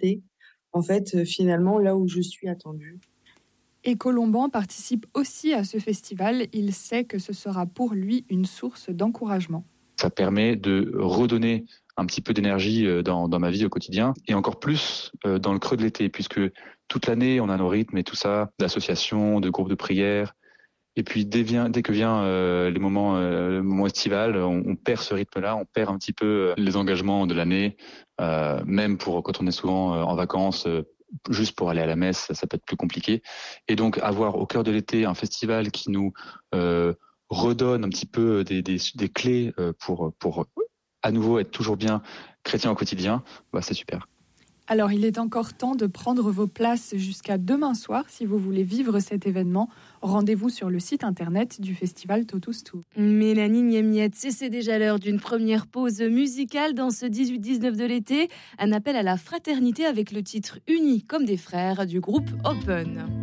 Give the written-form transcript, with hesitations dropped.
porter, en fait, finalement, là où je suis attendue. Et Colomban participe aussi à ce festival. Il sait que ce sera pour lui une source d'encouragement. Ça permet de redonner un petit peu d'énergie dans ma vie au quotidien et encore plus dans le creux de l'été puisque toute l'année on a nos rythmes et tout ça, d'associations, de groupes de prière. Et puis dès que vient le moment estival, on perd ce rythme-là, on perd un petit peu les engagements de l'année, même quand on est souvent en vacances, juste pour aller à la messe, ça peut être plus compliqué. Et donc avoir au cœur de l'été un festival qui nous redonne un petit peu des clés pour à nouveau être toujours bien chrétien au quotidien, c'est super. Alors, il est encore temps de prendre vos places jusqu'à demain soir si vous voulez vivre cet événement. Rendez-vous sur le site internet du festival Totus Tu. Mélanie Niemiette, c'est déjà l'heure d'une première pause musicale dans ce 18-19 de l'été. Un appel à la fraternité avec le titre Unis comme des frères du groupe Open.